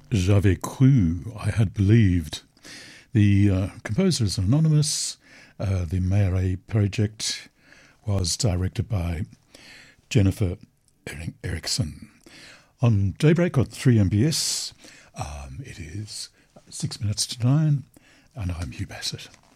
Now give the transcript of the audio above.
J'avais cru, I had believed. The composer is anonymous. The Mayre project was directed by Jennifer Erickson. On Daybreak on 3MBS, it is 6 minutes to 9, and I'm Hugh Bassett.